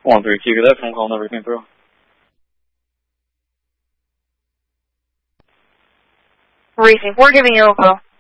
132, good that phone call never came through. Racing 4 giving you a call.